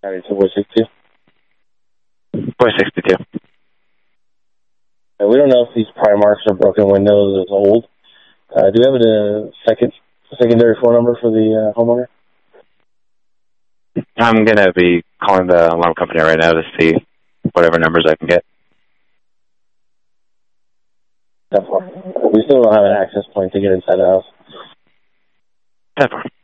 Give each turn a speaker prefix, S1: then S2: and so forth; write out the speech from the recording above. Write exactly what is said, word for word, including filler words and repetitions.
S1: ninety-two, four sixty-two.
S2: four sixty-two.
S1: Uh, we don't know if these pry marks or broken windows is old. Uh, do we have a second secondary phone number for the uh, homeowner?
S2: I'm going to be calling the alarm company right now to see whatever numbers I can get.
S1: That far. We still don't have an access point to get inside the house.
S2: That far.